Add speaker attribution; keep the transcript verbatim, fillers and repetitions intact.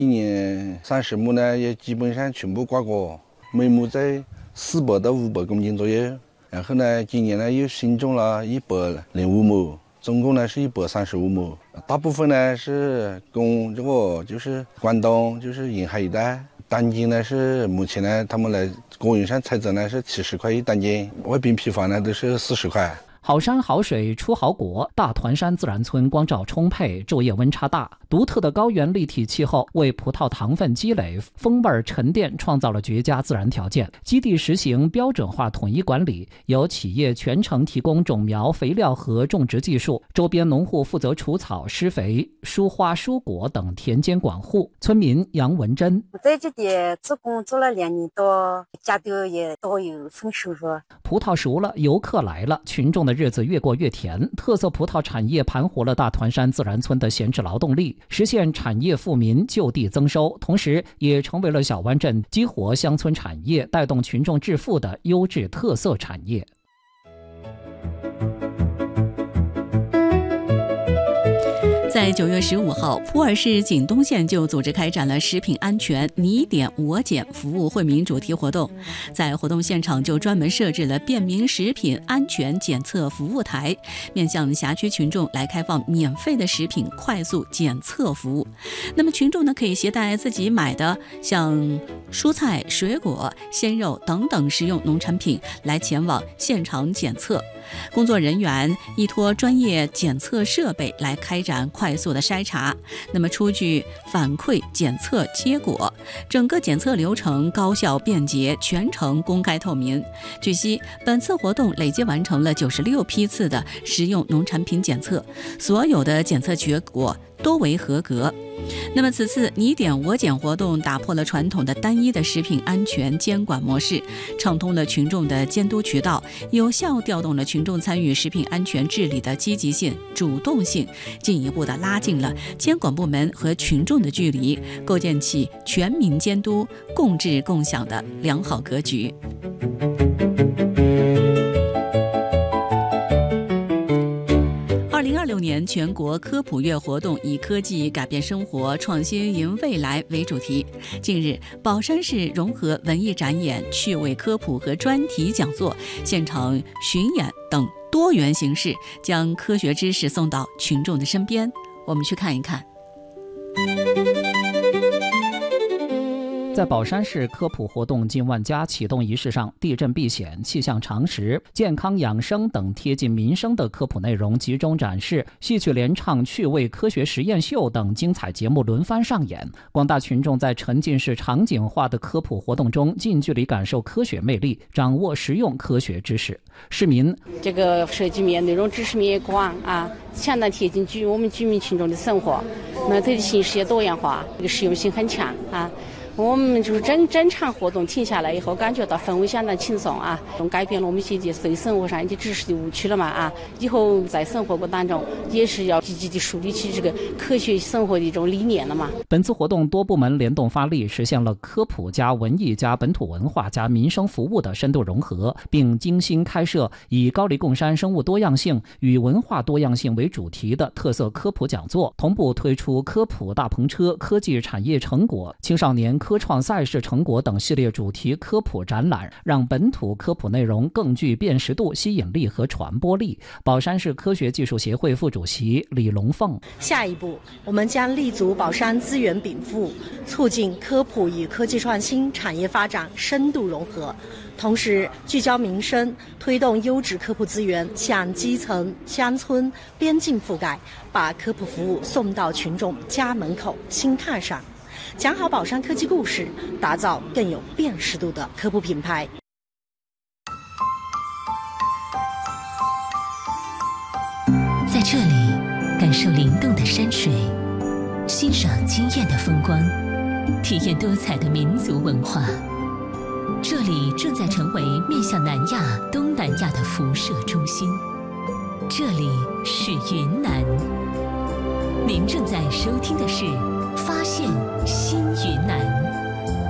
Speaker 1: 一年三十亩呢，也基本上全部挂过，每亩在四百到五百公斤左右。然后呢，今年呢又新种了一百零五亩，总共呢是一百三十五亩。大部分呢是供这个就是广东，就是沿海一带。单斤呢是目前呢，他们来供应商采购呢是七十块一单斤，外边批发呢都是四十块。
Speaker 2: 好山好水出好果，大团山自然村光照充沛，昼夜温差大，独特的高原立体气候为葡萄糖分积累、风味沉淀创造了绝佳自然条件。基地实行标准化统一管理，由企业全程提供种苗、肥料和种植技术，周边农户负责除草、施肥、疏花、疏果等田间管护。村民杨文珍：
Speaker 3: 我在这里做工做了两年多，家里也都有份收入。
Speaker 2: 葡萄熟了，游客来了，群众的日子越过越甜。特色葡萄产业盘活了大团山自然村的闲置劳动力，实现产业富民、就地增收，同时也成为了小湾镇激活乡村产业、带动群众致富的优质特色产业。
Speaker 4: 在九月十五号，普洱市景东县就组织开展了食品安全你点我检服务惠民主题活动。在活动现场就专门设置了便民食品安全检测服务台，面向辖区群众来开放免费的食品快速检测服务。那么群众呢，可以携带自己买的像蔬菜、水果、鲜肉等等食用农产品来前往现场检测。工作人员依托专业检测设备来开展快速的筛查，那么出具反馈检测结果，整个检测流程高效便捷，全程公开透明。据悉，本次活动累计完成了九十六批次的食用农产品检测，所有的检测结果都为合格。那么此次你点我检活动打破了传统的单一的食品安全监管模式，畅通了群众的监督渠道，有效调动了群众参与食品安全治理的积极性、主动性，进一步的拉近了监管部门和群众的距离，构建起全民监督、共治共享的良好格局。二零二六年全国科普月活动以科技改变生活、创新赢未来为主题。近日，宝山市融合文艺展演、趣味科普和专题讲座、现场巡演等多元形式，将科学知识送到群众的身边。我们去看一看。
Speaker 2: 在宝山市科普活动近万家启动仪式上，地震避险、气象常识、健康养生等贴近民生的科普内容集中展示，戏曲联唱、趣味科学实验秀等精彩节目轮番上演。广大群众在沉浸式场景化的科普活动中，近距离感受科学魅力，掌握实用科学知识。市民
Speaker 5: 这个设计面、内容知识面也广啊，相当贴近居我们居民群众的生活。那它的形式也多样化，这个实用性很强啊。我们就是整整场活动停下来以后，感觉到氛围相当轻松啊，改变了我们一些对生活上一些知识的误区了嘛啊。以后在生活过当中，也是要积极的树立起这个科学生活的一种理念了嘛。
Speaker 2: 本次活动多部门联动发力，实现了科普加文艺加本土文化加民生服务的深度融合，并精心开设以高黎贡山生物多样性与文化多样性为主题的特色科普讲座，同步推出科普大篷车、科技产业成果、青少年科创赛事成果等系列主题科普展览，让本土科普内容更具辨识度、吸引力和传播力。宝山市科学技术协会副主席李龙凤：
Speaker 6: 下一步，我们将立足宝山资源禀赋，促进科普与科技创新产业发展深度融合，同时聚焦民生，推动优质科普资源向基层、乡村、边境覆盖，把科普服务送到群众家门口、心坎上。讲好宝山科技故事，打造更有辨识度的科普品牌。
Speaker 7: 在这里，感受灵动的山水，欣赏惊艳的风光，体验多彩的民族文化。这里正在成为面向南亚、东南亚的辐射中心。这里是云南。您正在收听的是发现新云南。